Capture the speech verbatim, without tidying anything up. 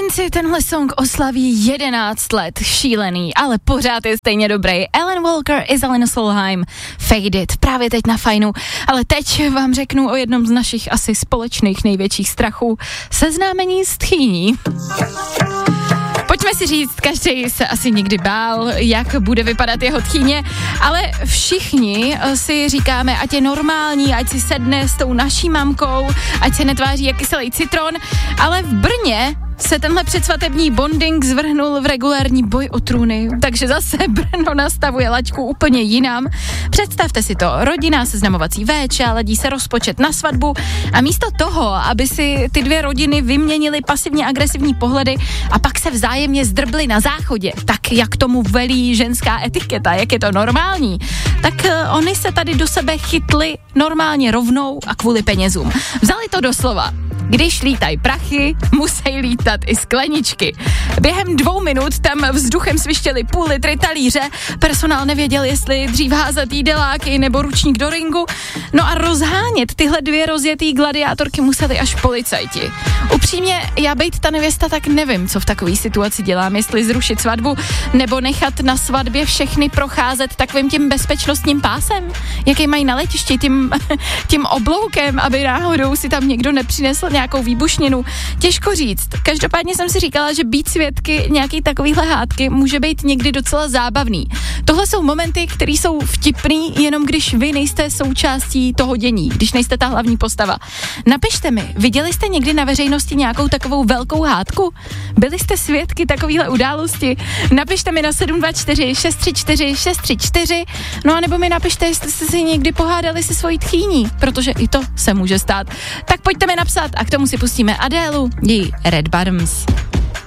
Tchýnci tenhle song oslaví jedenáct let, šílený, ale pořád je stejně dobrý. Alan Walker, Izalina Solheim, Fade It, právě teď na Fajnu. Ale teď vám řeknu o jednom z našich asi společných největších strachů, seznámení s tchýní. Pojďme si říct, každý se asi někdy bál, jak bude vypadat jeho tchýně, ale všichni si říkáme, ať je normální, ať si sedne s tou naší mamkou, ať se netváří jak kyselý citron, ale v Brně se tenhle předsvatební bonding zvrhnul v regulární boj o trůny, takže zase Brno nastavuje laťku úplně jinam. Představte si to, rodinná seznamovací véče, ladí se rozpočet na svatbu a místo toho, aby si ty dvě rodiny vyměnily pasivně agresivní pohledy a pak se vzájemně zdrbly na záchodě, tak jak tomu velí ženská etiketa, jak je to normální, tak uh, oni se tady do sebe chytli normálně rovnou a kvůli penězům. Vzali to doslova. Když lítají prachy, musí lítat i skleničky. Během dvou minut tam vzduchem svištěli půl litry talíře, personál nevěděl, jestli dřív házet jídeláky nebo ručník do ringu. No a rozhánět tyhle dvě rozjetý gladiátorky museli až policajti. Upřímně, já bejt ta nevěsta, tak nevím, co v takové situaci dělám, jestli zrušit svatbu, nebo nechat na svatbě všechny procházet takovým tím bezpečnostním pásem, jaký mají na letišti, tím, tím obloukem, aby náhodou si tam někdo nepřinesl nějakou výbušninu. Těžko říct. Každopádně jsem si říkala, že být svědky nějaký takovýhle hádky může být někdy docela zábavný. Tohle jsou momenty, které jsou vtipný, jenom když vy nejste součástí toho dění, když nejste ta hlavní postava. Napište mi, viděli jste někdy na veřejnosti nějakou takovou velkou hádku? Byli jste svědky takovýhle události? Napište mi na sedm dva čtyři šest tři čtyři šest tři čtyři, no a nebo mi napište, jestli jste si někdy pohádali se svojí tchýní, protože i to se může stát. Tak pojďte mi napsat a k tomu si pustíme Adélu, její Red Bottoms.